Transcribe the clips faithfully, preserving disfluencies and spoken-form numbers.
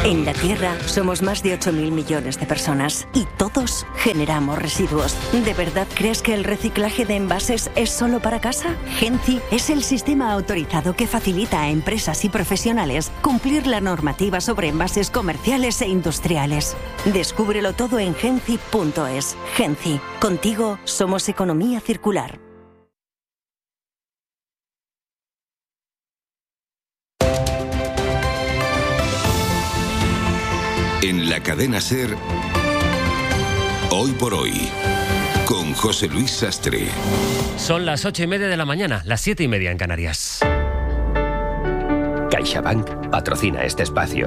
En la Tierra somos más de ocho mil millones de personas y todos generamos residuos. ¿De verdad crees que el reciclaje de envases es solo para casa? Genci es el sistema autorizado que facilita a empresas y profesionales cumplir la normativa sobre envases comerciales e industriales. Descúbrelo todo en genci punto es. Genci, contigo somos economía circular. En la cadena SER, Hoy por Hoy, con José Luis Sastre. Son las ocho y media de la mañana, las siete y media en Canarias. CaixaBank patrocina este espacio.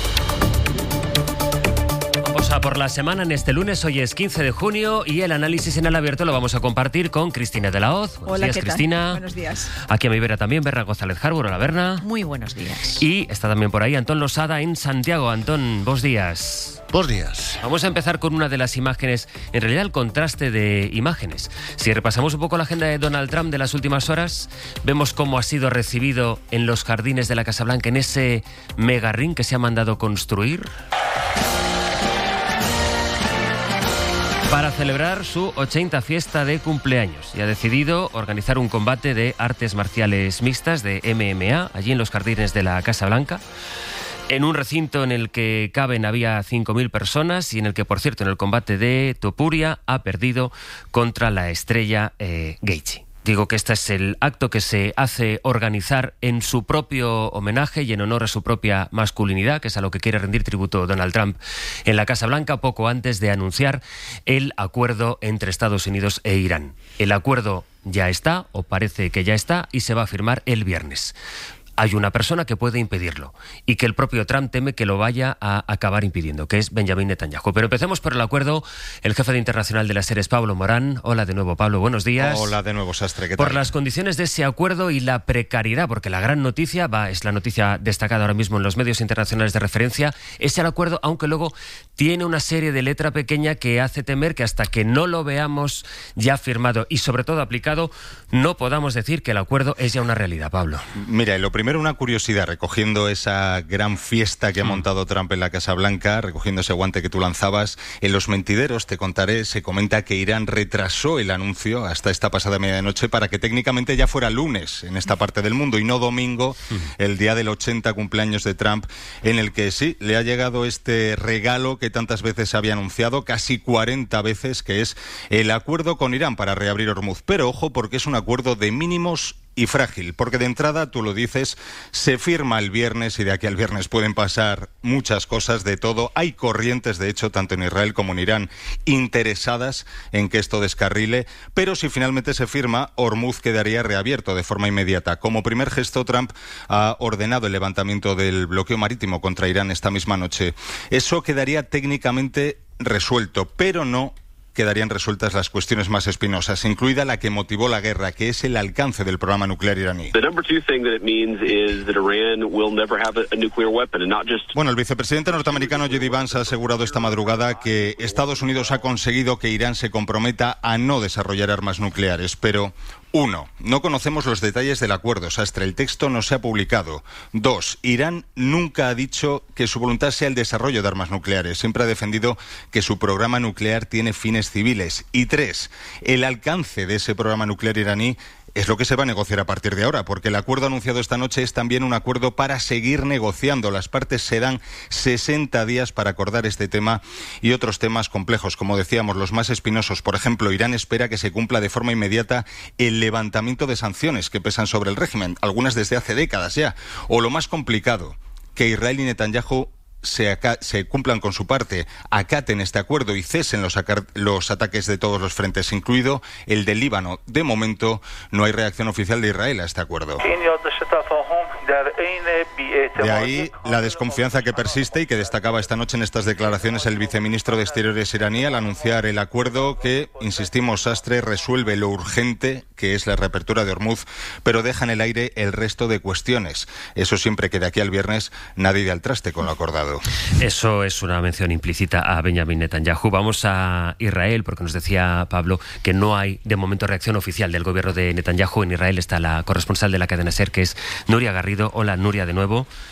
Vamos a por la semana en este lunes. Hoy es quince de junio y el análisis en el abierto lo vamos a compartir con Cristina de la Hoz. Buenos Hola, días, ¿qué tal? Cristina. Buenos días. Aquí a mi vera también, Berra González Harbour. Hola, Berna. Muy buenos días. Y está también por ahí Antón Losada en Santiago. Antón, buenos días. Buenos días. Vamos a empezar con una de las imágenes, en realidad el contraste de imágenes. Si repasamos un poco la agenda de Donald Trump de las últimas horas, vemos cómo ha sido recibido en los jardines de la Casa Blanca, en ese mega ring que se ha mandado construir para celebrar su ochenta fiesta de cumpleaños, y ha decidido organizar un combate de artes marciales mixtas de M M A allí en los jardines de la Casa Blanca, en un recinto en el que caben había cinco mil personas y en el que, por cierto, en el combate de Topuria ha perdido contra la estrella eh, Gaethje. Digo que este es el acto que se hace organizar en su propio homenaje y en honor a su propia masculinidad, que es a lo que quiere rendir tributo Donald Trump en la Casa Blanca poco antes de anunciar el acuerdo entre Estados Unidos e Irán. El acuerdo ya está, o parece que ya está, y se va a firmar el viernes. Hay una persona que puede impedirlo y que el propio Trump teme que lo vaya a acabar impidiendo, que es Benjamin Netanyahu. Pero empecemos por el acuerdo. El jefe de internacional de la SER es Pablo Morán. Hola de nuevo, Pablo, buenos días. Hola de nuevo, Sastre, ¿qué tal? Por las condiciones de ese acuerdo y la precariedad, porque la gran noticia, va, es la noticia destacada ahora mismo en los medios internacionales de referencia, es el acuerdo, aunque luego tiene una serie de letra pequeña que hace temer que hasta que no lo veamos ya firmado y sobre todo aplicado, no podamos decir que el acuerdo es ya una realidad, Pablo. Mira, lo primero, una curiosidad, recogiendo esa gran fiesta que ha montado Trump en la Casa Blanca, recogiendo ese guante que tú lanzabas, en los mentideros, te contaré, se comenta que Irán retrasó el anuncio hasta esta pasada medianoche para que técnicamente ya fuera lunes en esta parte del mundo y no domingo, el día del ochenta cumpleaños de Trump, en el que sí, le ha llegado este regalo que tantas veces se había anunciado, casi cuarenta veces, que es el acuerdo con Irán para reabrir Hormuz. Pero ojo, porque es un acuerdo de mínimos y frágil, porque de entrada, tú lo dices, se firma el viernes y de aquí al viernes pueden pasar muchas cosas, de todo. Hay corrientes, de hecho, tanto en Israel como en Irán, interesadas en que esto descarrile, pero si finalmente se firma, Hormuz quedaría reabierto de forma inmediata. Como primer gesto, Trump ha ordenado el levantamiento del bloqueo marítimo contra Irán esta misma noche. Eso quedaría técnicamente resuelto, pero no quedarían resueltas las cuestiones más espinosas, incluida la que motivó la guerra, que es el alcance del programa nuclear iraní. Bueno, el vicepresidente norteamericano J D Vance ha asegurado esta madrugada que Estados Unidos ha conseguido que Irán se comprometa a no desarrollar armas nucleares, pero uno, no conocemos los detalles del acuerdo, Sastre, el texto no se ha publicado. Dos, Irán nunca ha dicho que su voluntad sea el desarrollo de armas nucleares, siempre ha defendido que su programa nuclear tiene fines civiles. Y tres, el alcance de ese programa nuclear iraní es lo que se va a negociar a partir de ahora, porque el acuerdo anunciado esta noche es también un acuerdo para seguir negociando. Las partes se dan sesenta días para acordar este tema y otros temas complejos, como decíamos, los más espinosos. Por ejemplo, Irán espera que se cumpla de forma inmediata el levantamiento de sanciones que pesan sobre el régimen, algunas desde hace décadas ya. O lo más complicado, que Israel y Netanyahu Se, acá, se cumplan con su parte, acaten este acuerdo y cesen los, los ataques de todos los frentes, incluido el del Líbano. De momento, no hay reacción oficial de Israel a este acuerdo. De ahí la desconfianza que persiste y que destacaba esta noche en estas declaraciones el viceministro de Exteriores iraní al anunciar el acuerdo que, insistimos, Sastre, resuelve lo urgente que es la reapertura de Hormuz, pero deja en el aire el resto de cuestiones. Eso siempre que de aquí al viernes nadie dé al traste con lo acordado. Eso es una mención implícita a Benjamin Netanyahu. Vamos a Israel, porque nos decía Pablo que no hay de momento reacción oficial del gobierno de Netanyahu. En Israel está la corresponsal de la cadena SER, que es Nuria Garrido. Hola, Nuria, de nuevo.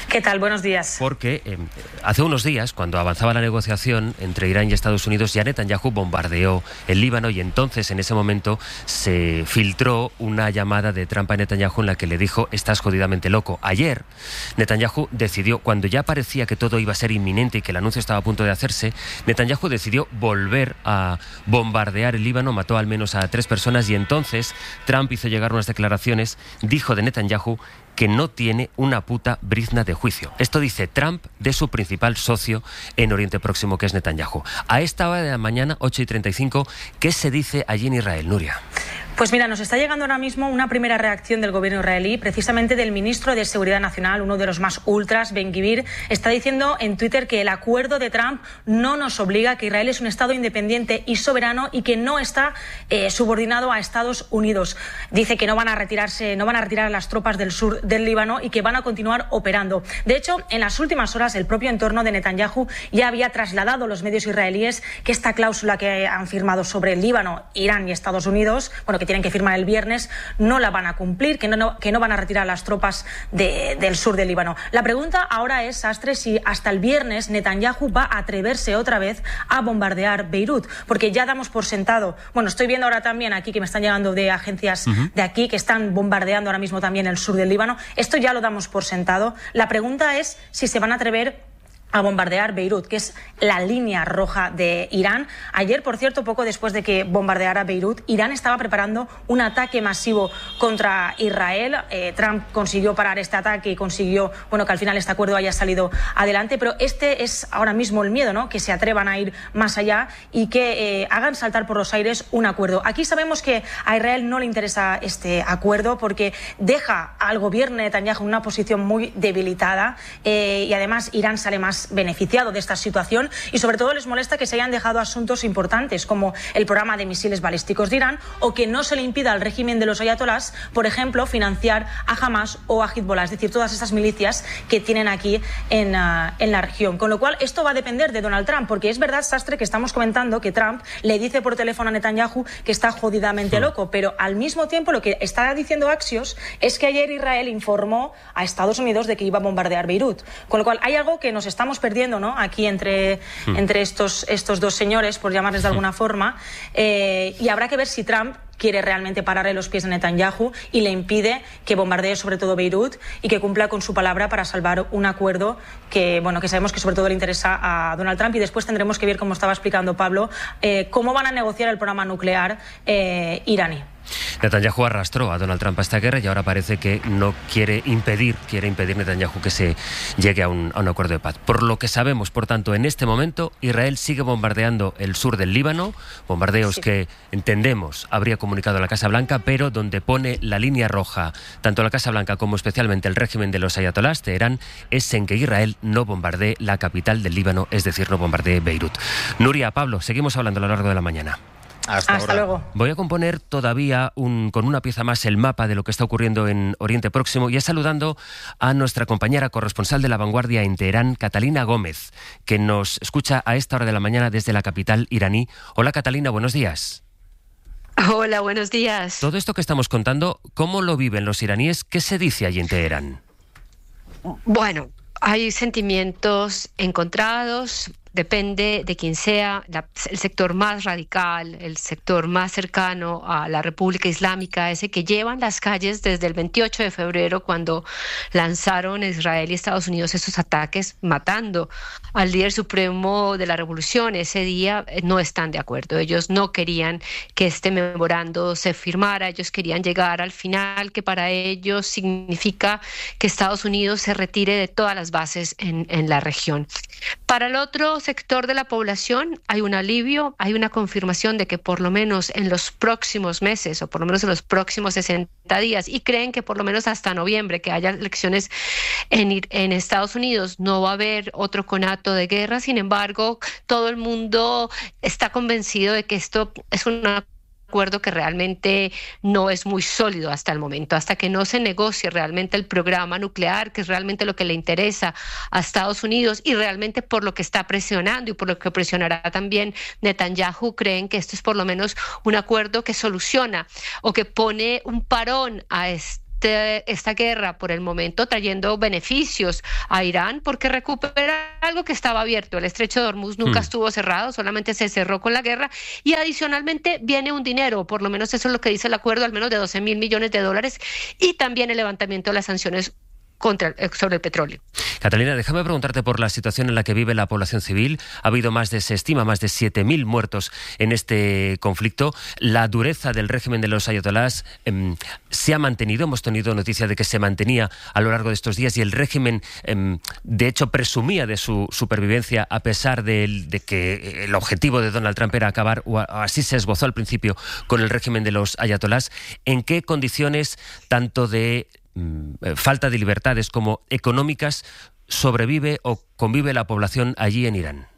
¿Qué tal? Buenos días. Porque eh, hace unos días, cuando avanzaba la negociación entre Irán y Estados Unidos, ya Netanyahu bombardeó el Líbano y entonces en ese momento se filtró una llamada de Trump a Netanyahu en la que le dijo: estás jodidamente loco. Ayer Netanyahu decidió, cuando ya parecía que todo iba a ser inminente y que el anuncio estaba a punto de hacerse, Netanyahu decidió volver a bombardear el Líbano, mató al menos a tres personas y entonces Trump hizo llegar unas declaraciones, dijo de Netanyahu que no tiene una puta brizna de juicio. Esto dice Trump de su principal socio en Oriente Próximo, que es Netanyahu. A esta hora de la mañana, ocho y treinta y cinco, ¿qué se dice allí en Israel, Nuria? Pues mira, nos está llegando ahora mismo una primera reacción del gobierno israelí, precisamente del ministro de Seguridad Nacional, uno de los más ultras, Ben-Gvir, está diciendo en Twitter que el acuerdo de Trump no nos obliga, que Israel es un Estado independiente y soberano y que no está eh, subordinado a Estados Unidos. Dice que no van a retirarse, no van a retirar a las tropas del sur del Líbano y que van a continuar operando. De hecho, en las últimas horas, el propio entorno de Netanyahu ya había trasladado a los medios israelíes que esta cláusula que han firmado sobre el Líbano, Irán y Estados Unidos, bueno, que tienen que firmar el viernes, no la van a cumplir, que no, no, que no van a retirar las tropas de, del sur del Líbano. La pregunta ahora es, Sastre, si hasta el viernes Netanyahu va a atreverse otra vez a bombardear Beirut, porque ya damos por sentado, bueno, estoy viendo ahora también aquí que me están llegando de agencias uh-huh. de aquí que están bombardeando ahora mismo también el sur del Líbano. Esto ya lo damos por sentado. La pregunta es si se van a atrever a bombardear Beirut, que es la línea roja de Irán. Ayer, por cierto, poco después de que bombardeara Beirut, Irán estaba preparando un ataque masivo contra Israel. Eh, Trump consiguió parar este ataque y consiguió, bueno, que al final este acuerdo haya salido adelante, pero este es ahora mismo el miedo, ¿no? Que se atrevan a ir más allá y que eh, hagan saltar por los aires un acuerdo. Aquí sabemos que a Israel no le interesa este acuerdo porque deja al gobierno de Netanyahu en una posición muy debilitada eh, y además Irán sale más beneficiado de esta situación y sobre todo les molesta que se hayan dejado asuntos importantes como el programa de misiles balísticos de Irán o que no se le impida al régimen de los ayatolás, por ejemplo, financiar a Hamas o a Hezbollah, es decir, todas estas milicias que tienen aquí en, uh, en la región. Con lo cual, esto va a depender de Donald Trump, porque es verdad, Sastre, que estamos comentando que Trump le dice por teléfono a Netanyahu que está jodidamente loco, pero al mismo tiempo lo que está diciendo Axios es que ayer Israel informó a Estados Unidos de que iba a bombardear Beirut. Con lo cual, hay algo que nos estamos perdiendo, ¿no? Aquí entre, mm. entre estos, estos dos señores, por llamarles de alguna mm. forma, eh, y habrá que ver si Trump quiere realmente pararle los pies a Netanyahu y le impide que bombardee sobre todo Beirut y que cumpla con su palabra para salvar un acuerdo que, bueno, que sabemos que sobre todo le interesa a Donald Trump y después tendremos que ver, como estaba explicando Pablo, eh, cómo van a negociar el programa nuclear eh, iraní. Netanyahu arrastró a Donald Trump a esta guerra y ahora parece que no quiere impedir, quiere impedir Netanyahu que se llegue a un, a un acuerdo de paz. Por lo que sabemos, por tanto, en este momento Israel sigue bombardeando el sur del Líbano, bombardeos sí. que entendemos habría comunicado a la Casa Blanca, pero donde pone la línea roja, tanto la Casa Blanca como especialmente el régimen de los ayatolás, Teherán, es en que Israel no bombardee la capital del Líbano, es decir, no bombardee Beirut. Nuria, Pablo, seguimos hablando a lo largo de la mañana. Hasta, Hasta luego. Voy a componer todavía un, con una pieza más el mapa de lo que está ocurriendo en Oriente Próximo y es saludando a nuestra compañera corresponsal de La Vanguardia en Teherán, Catalina Gómez, que nos escucha a esta hora de la mañana desde la capital iraní. Hola Catalina, buenos días. Hola, buenos días. Todo esto que estamos contando, ¿cómo lo viven los iraníes? ¿Qué se dice allí en Teherán? Bueno, hay sentimientos encontrados. Depende de quién sea la, el sector más radical, el sector más cercano a la República Islámica, ese que llevan las calles desde el veintiocho de febrero cuando lanzaron Israel y Estados Unidos esos ataques matando al líder supremo de la revolución. Ese día no están de acuerdo. Ellos no querían que este memorando se firmara. Ellos querían llegar al final, que para ellos significa que Estados Unidos se retire de todas las bases en, en la región. Para el otro sector de la población hay un alivio, hay una confirmación de que por lo menos en los próximos meses o por lo menos en los próximos sesenta días, y creen que por lo menos hasta noviembre, que haya elecciones en, en Estados Unidos, no va a haber otro conato de guerra. Sin embargo, todo el mundo está convencido de que esto es una acuerdo que realmente no es muy sólido hasta el momento, hasta que no se negocie realmente el programa nuclear, que es realmente lo que le interesa a Estados Unidos y realmente por lo que está presionando y por lo que presionará también Netanyahu. Creen que esto es por lo menos un acuerdo que soluciona o que pone un parón a este este, esta guerra por el momento trayendo beneficios a Irán porque recupera algo que estaba abierto. El estrecho de Hormuz nunca mm. estuvo cerrado, solamente se cerró con la guerra y adicionalmente viene un dinero, por lo menos eso es lo que dice el acuerdo, al menos de doce mil millones de dólares y también el levantamiento de las sanciones contra, sobre el petróleo. Catalina, déjame preguntarte por la situación en la que vive la población civil. Ha habido más de, se estima, más de siete mil muertos en este conflicto. La dureza del régimen de los ayatolás eh, se ha mantenido. Hemos tenido noticia de que se mantenía a lo largo de estos días y el régimen, eh, de hecho, presumía de su supervivencia a pesar de, de que el objetivo de Donald Trump era acabar, o así se esbozó al principio, con el régimen de los ayatolás. ¿En qué condiciones, tanto de falta de libertades como económicas, sobrevive o convive la población allí en Irán?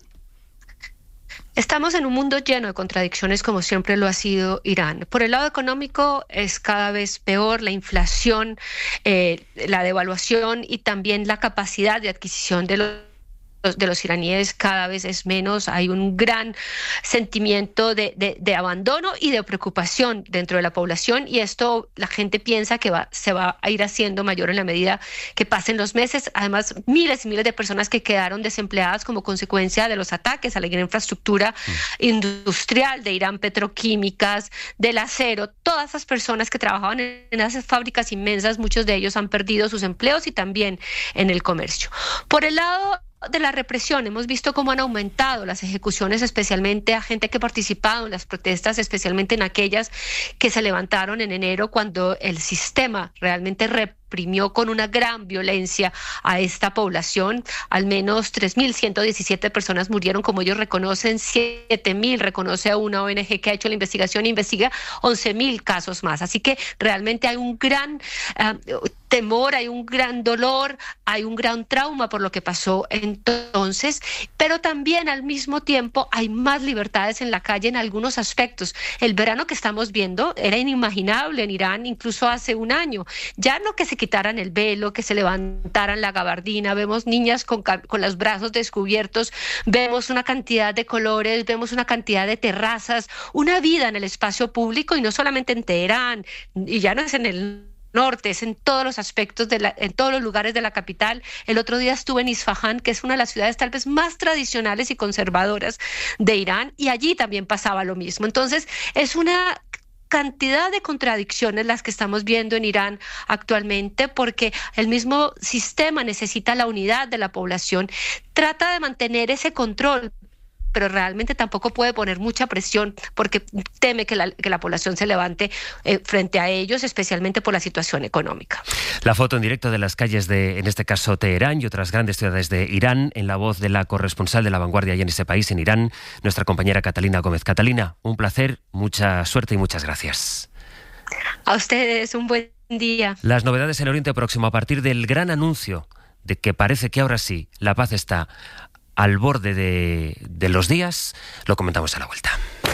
Estamos en un mundo lleno de contradicciones, como siempre lo ha sido Irán. Por el lado económico es cada vez peor la inflación, eh, la devaluación y también la capacidad de adquisición de los de los iraníes cada vez es menos. Hay un gran sentimiento de, de, de abandono y de preocupación dentro de la población y esto la gente piensa que va, se va a ir haciendo mayor en la medida que pasen los meses. Además, miles y miles de personas que quedaron desempleadas como consecuencia de los ataques a la gran infraestructura mm. industrial de Irán, petroquímicas, del acero, todas esas personas que trabajaban en, en esas fábricas inmensas, muchos de ellos han perdido sus empleos y también en el comercio. Por el lado de la represión, hemos visto cómo han aumentado las ejecuciones, especialmente a gente que ha participado en las protestas, especialmente en aquellas que se levantaron en enero cuando el sistema realmente reprimió con una gran violencia a esta población. Al menos tres mil ciento diecisiete personas murieron, como ellos reconocen, siete mil reconoce a una O N G que ha hecho la investigación e investiga once mil casos más. Así que realmente hay un gran uh, temor, hay un gran dolor, hay un gran trauma por lo que pasó entonces, pero también al mismo tiempo hay más libertades en la calle en algunos aspectos. El verano que estamos viendo era inimaginable en Irán, incluso hace un año. Ya no que se quitaran el velo, que se levantaran la gabardina, vemos niñas con, con los brazos descubiertos, vemos una cantidad de colores, vemos una cantidad de terrazas, una vida en el espacio público y no solamente en Teherán, y ya no es en el norte, es en todos los aspectos, de la, en todos los lugares de la capital. El otro día estuve en Isfahán, que es una de las ciudades tal vez más tradicionales y conservadoras de Irán, y allí también pasaba lo mismo. Entonces, es una cantidad de contradicciones las que estamos viendo en Irán actualmente, porque el mismo sistema necesita la unidad de la población, trata de mantener ese control, pero realmente tampoco puede poner mucha presión porque teme que la, que la población se levante eh, frente a ellos, especialmente por la situación económica. La foto en directo de las calles de, en este caso, Teherán y otras grandes ciudades de Irán, en la voz de la corresponsal de La Vanguardia allá en ese país, en Irán, nuestra compañera Catalina Gómez. Catalina, un placer, mucha suerte y muchas gracias. A ustedes, un buen día. Las novedades en Oriente Próximo a partir del gran anuncio de que parece que ahora sí la paz está al borde de, de los días, lo comentamos a la vuelta.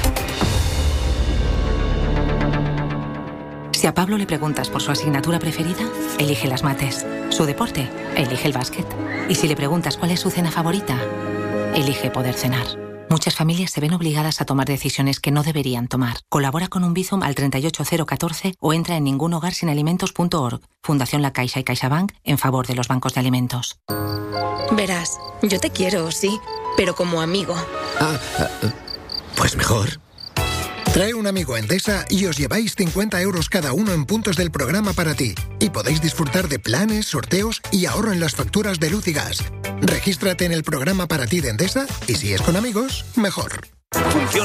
Si a Pablo le preguntas por su asignatura preferida, elige las mates. Su deporte, elige el básquet. Y si le preguntas cuál es su cena favorita, elige poder cenar. Muchas familias se ven obligadas a tomar decisiones que no deberían tomar. Colabora con un Bizum al treinta y ocho cero catorce o entra en ningunhogarsinalimentos punto org. Fundación La Caixa y CaixaBank en favor de los bancos de alimentos. Verás, yo te quiero, sí, pero como amigo. Ah, pues mejor. Trae un amigo a Endesa y os lleváis cincuenta euros cada uno en puntos del programa para ti. Y podéis disfrutar de planes, sorteos y ahorro en las facturas de luz y gas. Regístrate en el programa para ti de Endesa y si es con amigos, mejor. Funciona.